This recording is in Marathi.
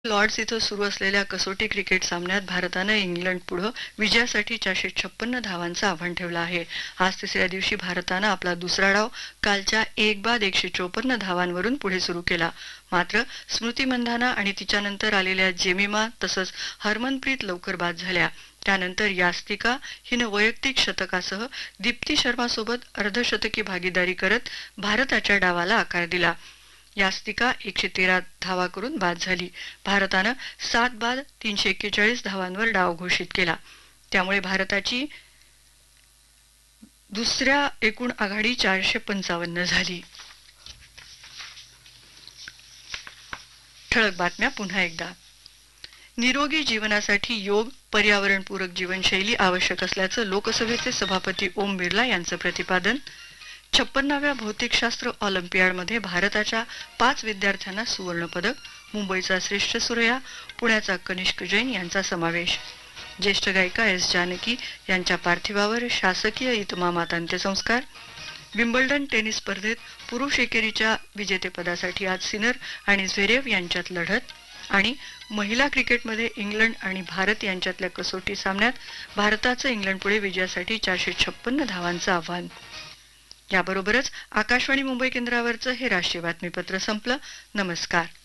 लॉर्ड्स इथं सुरू असलेल्या कसोटी क्रिकेट सामन्यात भारतानं इंग्लंड पुढे विजयासाठी 456 धावांचं आव्हान ठेवलं आहे. आज तिसऱ्या दिवशी भारतानं आपला दुसरा डाव कालच्या एक बाद 154 धावांवरून पुढे सुरू केला. मात्र स्मृती मंधाना आणि तिच्यानंतर आलेल्या जेमिमा तसंच हरमनप्रीत लवकर बाद झाल्या. त्यानंतर यास्तिका हिनं वैयक्तिक शतकासह दीप्ती शर्मासोबत अर्धशतकी भागीदारी करत भारताच्या डावाला आकार दिला. यास्तिका 113 धावा करून बाद झाली. भारतानं 7 बाद 341 धावांवर डाव घोषित केला. त्यामुळे भारताची दुसऱ्या एकूण आघाडी 455 झाली. ठळक बातम्या पुन्हा एकदा. निरोगी जीवनासाठी योग, पर्यावरणपूरक जीवनशैली आवश्यक असल्याचं लोकसभेचे सभापती ओम बिर्ला यांचं प्रतिपादन. 56व्या भौतिकशास्त्र ऑलिम्पियाडमध्ये भारताच्या 5 विद्यार्थ्यांना सुवर्णपदक. मुंबईचा श्रेष्ठ सूर्या, पुण्याचा कनिष्क जैन यांचा समावेश. ज्येष्ठ गायिका एस जानकी यांच्या पार्थिवावर शासकीय इतमामात अंत्यसंस्कार. विम्बल्डन टेनिस स्पर्धेत पुरुष एकेरीच्या विजेतेपदासाठी आज सिनर आणि झ्वेरेव यांच्यात लढत. आणि महिला क्रिकेटमध्ये इंग्लंड आणि भारत यांच्यातल्या कसोटी सामन्यात भारताचं इंग्लंडपुढे विजयासाठी 456 धावांचं आव्हान. याबरोबरच आकाशवाणी मुंबई केंद्रावरचं हे राष्ट्रीय बातमीपत्र संपलं. नमस्कार.